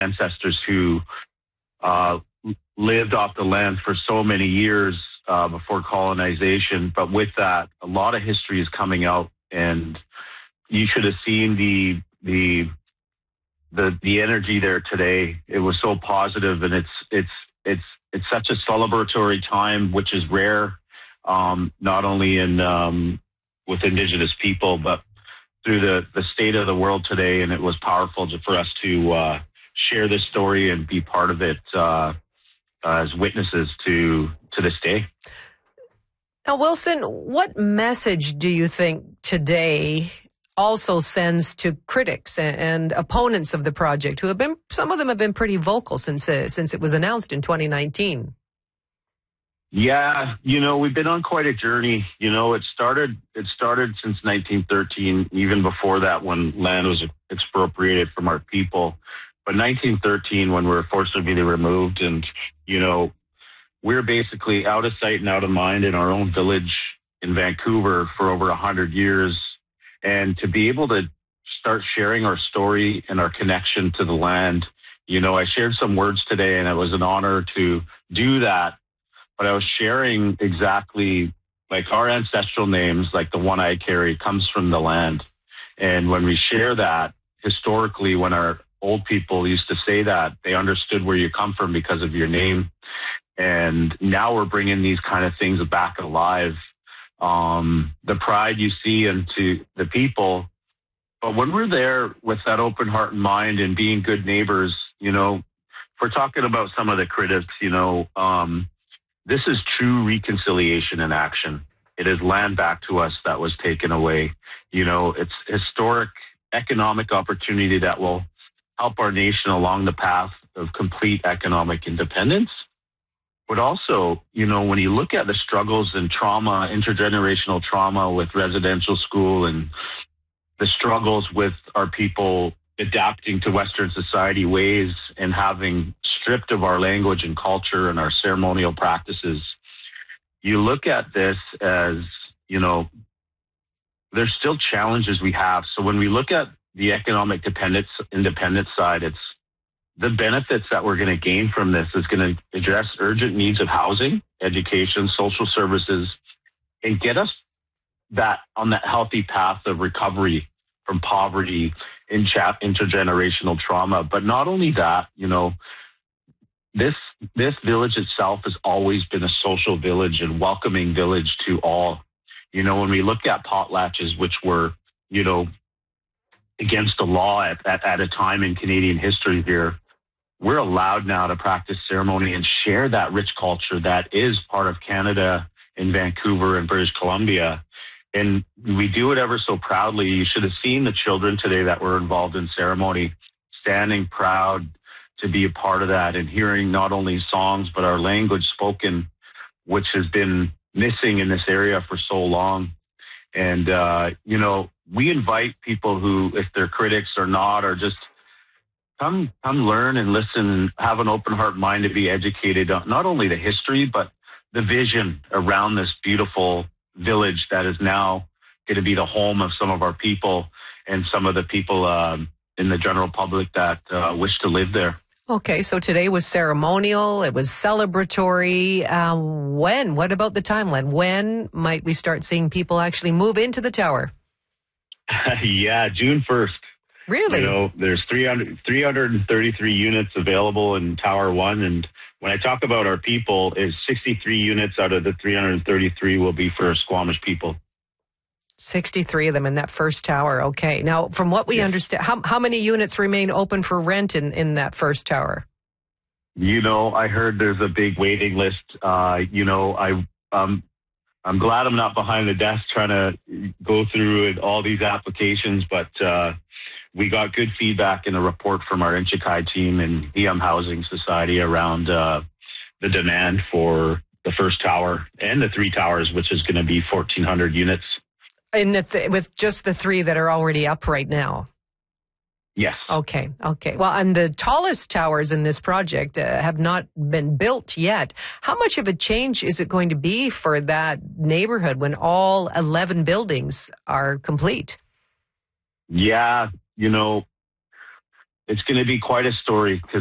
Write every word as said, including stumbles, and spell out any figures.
ancestors who uh, lived off the land for so many years uh, before colonization. But with that, a lot of history is coming out, and you should have seen the the the the energy there today. It was so positive, and it's it's it's it's such a celebratory time, which is rare, um, not only in um, with Indigenous people, but through the the state of the world today. And it was powerful to, for us to uh, share this story and be part of it uh, as witnesses to to this day. Now, Wilson, what message do you think today also sends to critics and, and opponents of the project, who have been, some of them have been pretty vocal since uh, since it was announced in twenty nineteen? Yeah, you know, we've been on quite a journey. You know, it started it started since nineteen thirteen, even before that, when land was expropriated from our people. But nineteen thirteen, when we were forcibly removed, and, you know, we're basically out of sight and out of mind in our own village in Vancouver for over one hundred years. And to be able to start sharing our story and our connection to the land, you know, I shared some words today, and it was an honor to do that. But I was sharing exactly, like, our ancestral names, like the one I carry, comes from the land. And when we share that, historically, when our old people used to say that, they understood where you come from because of your name. And now we're bringing these kind of things back alive. Um, the pride you see into the people. But when we're there with that open heart and mind and being good neighbors, you know, if we're talking about some of the critics, you know, um, this is true reconciliation in action. It is land back to us that was taken away. You know, it's historic economic opportunity that will help our nation along the path of complete economic independence. But also, you know, when you look at the struggles and trauma, intergenerational trauma with residential school, and the struggles with our people adapting to Western society ways and having stripped of our language and culture and our ceremonial practices, you look at this as, you know, there's still challenges we have. So when we look at the economic dependence, independence side, it's the benefits that we're going to gain from this is going to address urgent needs of housing, education, social services, and get us that on that healthy path of recovery from poverty and intergenerational trauma. But not only that, you know, this this village itself has always been a social village and welcoming village to all. You know, when we look at potlatches, which were, you know, against the law at, at, at a time in Canadian history here, we're allowed now to practice ceremony and share that rich culture that is part of Canada in Vancouver and British Columbia. And we do it ever so proudly. You should have seen the children today that were involved in ceremony, standing proud to be a part of that and hearing not only songs, but our language spoken, which has been missing in this area for so long. And, uh, you know, we invite people who, if they're critics or not, or just come, come learn and listen and have an open heart and mind to be educated on not only the history, but the vision around this beautiful village that is now going to be the home of some of our people and some of the people um, in the general public that uh, wish to live there. Okay, so today was ceremonial, it was celebratory. Uh, when? What about the timeline? When might we start seeing people actually move into the tower? Yeah, June first. Really? You know, there's three hundred, three hundred thirty-three units available in Tower one. And when I talk about our people, is sixty-three units out of the three hundred thirty-three will be for Squamish people. sixty-three of them in that first tower. Okay. Now, from what we yes. understand, how how many units remain open for rent in, in that first tower? You know, I heard there's a big waiting list. Uh, you know, I, um, I'm glad I'm not behind the desk trying to go through it, all these applications, but uh, we got good feedback in a report from our Inchikai team and E M Housing Society around uh, the demand for the first tower and the three towers, which is going to be fourteen hundred units. In the th- with just the three that are already up right now? Yes. Okay, okay. Well, and the tallest towers in this project uh, have not been built yet. How much of a change is it going to be for that neighborhood when all eleven buildings are complete? Yeah, you know, it's going to be quite a story because